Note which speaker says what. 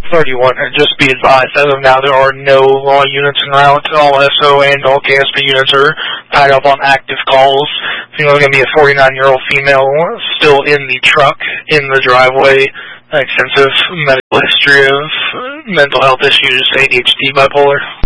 Speaker 1: 31. Just be advised, as of now, there are no law units en route. All SO and all KSP units are tied up on active calls. There's going to be a 49-year-old female still in the truck, in the driveway, extensive medical history of mental health issues, ADHD, bipolar.